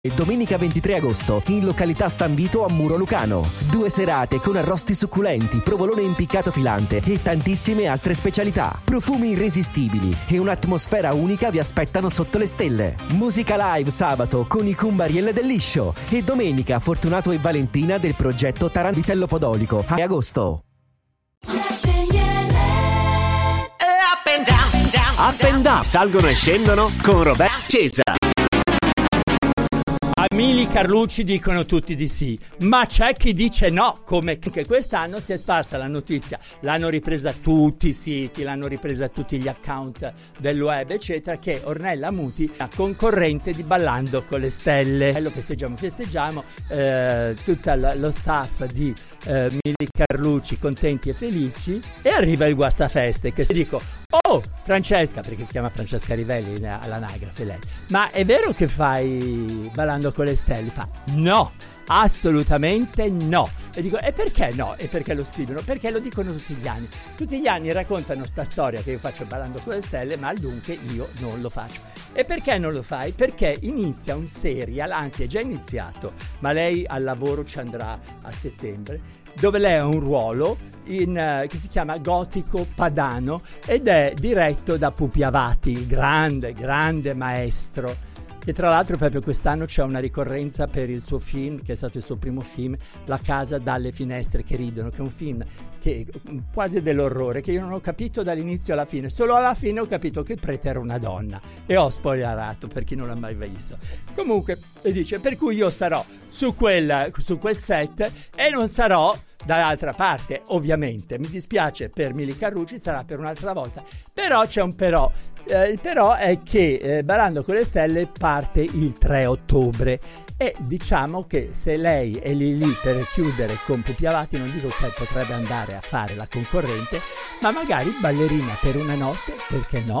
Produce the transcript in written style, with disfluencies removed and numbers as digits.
E domenica 23 agosto in località San Vito a Muro Lucano. 2 serate con arrosti succulenti, provolone impiccato filante e tantissime altre specialità. Profumi irresistibili e un'atmosfera unica vi aspettano sotto le stelle. Musica live sabato con i Cumbarielle del Liscio e domenica Fortunato e Valentina del progetto Taranvitello Podolico a agosto. Up and down salgono e scendono con Roberto Cesa. A Mili Carlucci dicono tutti di sì, ma c'è chi dice no, come che quest'anno si è sparsa la notizia, l'hanno ripresa tutti i siti, l'hanno ripresa tutti gli account del web, eccetera, che Ornella Muti è concorrente di Ballando con le Stelle. Lo festeggiamo, tutto lo staff di Mili Carlucci contenti e felici, e arriva il guastafeste che si dico: oh, Francesca, perché si chiama Francesca Rivelli all'anagrafe lei, ma è vero che fai Ballando con le Stelle? Fa no, assolutamente no. E dico: e perché no? E perché lo scrivono? Perché lo dicono tutti gli anni raccontano sta storia che io faccio Ballando con le Stelle, ma al dunque io non lo faccio. E perché non lo fai? Perché inizia un serial, anzi è già iniziato, ma lei al lavoro ci andrà a settembre, dove lei ha un ruolo che si chiama Gotico Padano ed è diretto da Pupi Avati, il grande maestro, che tra l'altro proprio quest'anno c'è una ricorrenza per il suo film, che è stato il suo primo film, La casa dalle finestre che ridono, che è un film che quasi dell'orrore, che io non ho capito dall'inizio alla fine, solo alla fine ho capito che il prete era una donna, e ho spoilerato per chi non l'ha mai visto. Comunque, e dice, per cui io sarò su quel set e non sarò dall'altra parte, ovviamente. Mi dispiace per Mili Carlucci, sarà per un'altra volta, però c'è un però. Il però è che Ballando con le Stelle parte il 3 ottobre e diciamo che se lei è lì per chiudere con Pupi Avati, non dico che potrebbe andare a fare la concorrente, ma magari ballerina per una notte, perché no?